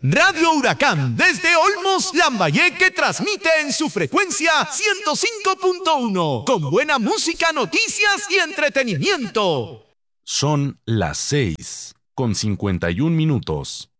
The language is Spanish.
Radio Huracán desde Olmos, Lambayeque transmite en su frecuencia 105.1 con buena música, noticias y entretenimiento. Son las 6:51.